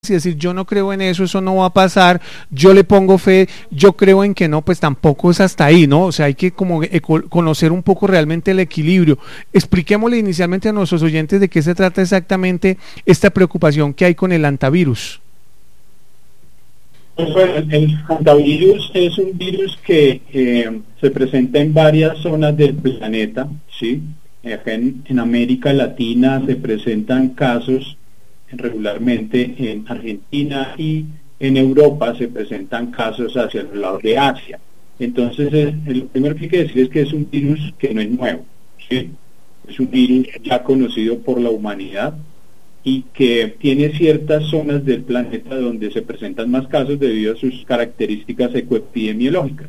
y decir yo no creo en eso, eso no va a pasar, yo le pongo fe, yo creo en que no, pues tampoco es hasta ahí, ¿no? O sea, hay que como conocer un poco realmente el equilibrio. Expliquémosle inicialmente a nuestros oyentes de qué se trata exactamente esta preocupación que hay con el hantavirus. Pues bueno, el hantavirus es un virus que se presenta en varias zonas del planeta, ¿sí? Acá en América Latina se presentan casos regularmente, en Argentina, y en Europa se presentan casos hacia el lado de Asia. Entonces, lo primero que hay que decir es que es un virus que no es nuevo, ¿sí? Es un virus ya conocido por la humanidad y que tiene ciertas zonas del planeta donde se presentan más casos debido a sus características ecoepidemiológicas.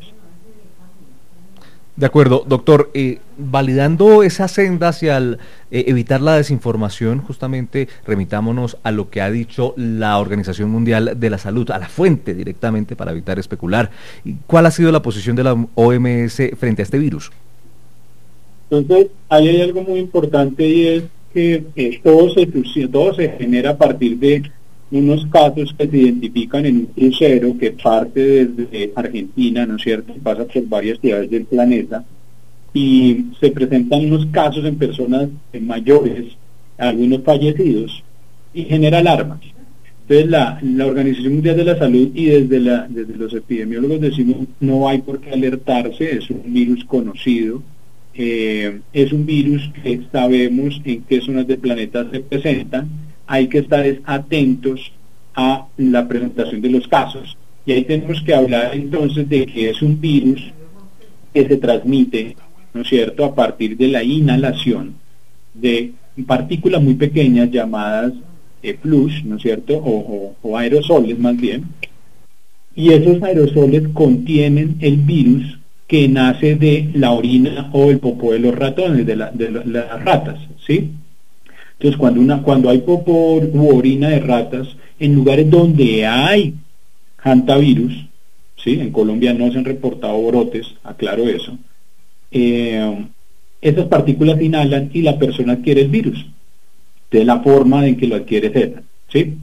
De acuerdo, doctor, validando esa senda hacia evitar la desinformación, justamente remitámonos a lo que ha dicho la Organización Mundial de la Salud, a la fuente directamente para evitar especular. ¿Cuál ha sido la posición de la OMS frente a este virus? Entonces, ahí hay algo muy importante y es que todo se genera a partir de unos casos que se identifican en un crucero que parte desde Argentina, ¿no es cierto?, pasa por varias ciudades del planeta, y se presentan unos casos en personas mayores, algunos fallecidos, y genera alarmas. Entonces la Organización Mundial de la Salud y desde los epidemiólogos decimos no hay por qué alertarse, es un virus conocido, es un virus que sabemos en qué zonas del planeta se presentan. Hay que estar atentos a la presentación de los casos. Y ahí tenemos que hablar entonces de que es un virus que se transmite, ¿no es cierto?, a partir de la inhalación de partículas muy pequeñas llamadas plush, ¿no es cierto?, o aerosoles más bien. Y esos aerosoles contienen el virus que nace de la orina o el popó de los ratones, de las ratas, ¿sí? Entonces, cuando hay popó u orina de ratas en lugares donde hay hantavirus, ¿sí? En Colombia no se han reportado brotes, aclaro eso, esas partículas inhalan y la persona adquiere el virus. De la forma en que lo adquiere es esa, ¿sí?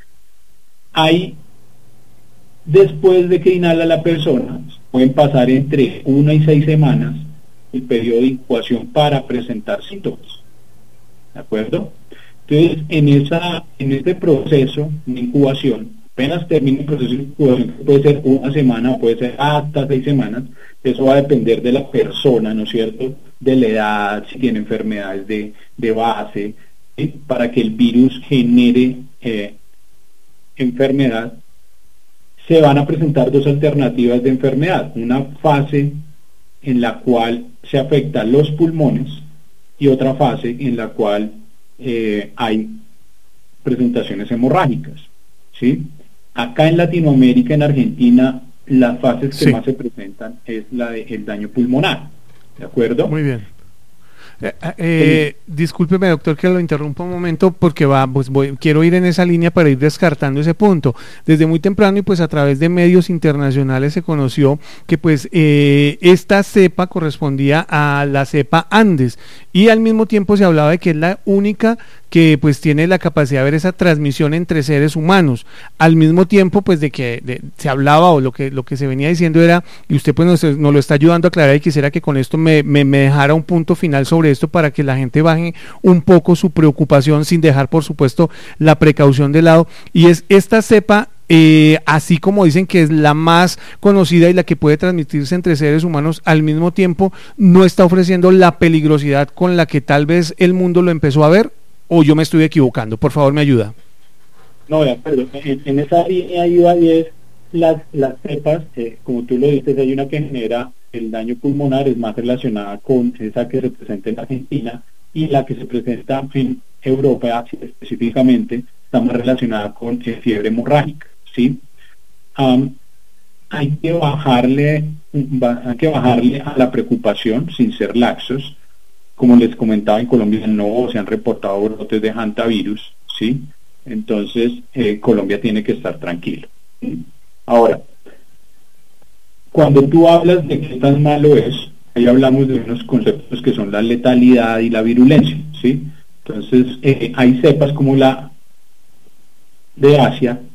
Después de que inhala la persona, pueden pasar entre 1 y 6 semanas el periodo de incubación para presentar síntomas. ¿De acuerdo? Entonces, en este proceso de incubación, apenas termina el proceso de incubación, que puede ser 1 semana o puede ser hasta 6 semanas, eso va a depender de la persona, ¿no es cierto?, de la edad, si tiene enfermedades de base, ¿sí?, para que el virus genere enfermedad. Se van a presentar dos alternativas de enfermedad, una fase en la cual se afectan los pulmones y otra fase en la cual hay presentaciones hemorrágicas, ¿sí? Acá en Latinoamérica, en Argentina, las fases que más se presentan es la del daño pulmonar, ¿de acuerdo? Muy bien. Discúlpeme, doctor, que lo interrumpa un momento porque quiero ir en esa línea para ir descartando ese punto. Desde muy temprano y pues a través de medios internacionales se conoció que pues esta cepa correspondía a la cepa Andes y al mismo tiempo se hablaba de que es la única que pues tiene la capacidad de ver esa transmisión entre seres humanos, al mismo tiempo pues se hablaba o lo que se venía diciendo era, y usted pues nos lo está ayudando a aclarar y quisiera que con esto me dejara un punto final sobre esto para que la gente baje un poco su preocupación sin dejar por supuesto la precaución de lado, y es esta cepa así como dicen que es la más conocida y la que puede transmitirse entre seres humanos, al mismo tiempo no está ofreciendo la peligrosidad con la que tal vez el mundo lo empezó a ver. ¿O yo me estoy equivocando? Por favor, me ayuda. No, de acuerdo. En esa línea iba 10 las cepas, como tú lo dices, hay una que genera el daño pulmonar, es más relacionada con esa que se presenta en Argentina, y la que se presenta en Europa, específicamente, está más relacionada con fiebre hemorrágica, ¿sí? Hay que bajarle a la preocupación sin ser laxos. Como les comentaba, en Colombia no se han reportado brotes de hantavirus, ¿sí? Entonces, Colombia tiene que estar tranquilo, ¿sí? Ahora, cuando tú hablas de qué tan malo es, ahí hablamos de unos conceptos que son la letalidad y la virulencia, ¿sí? Entonces, hay cepas como la de Asia,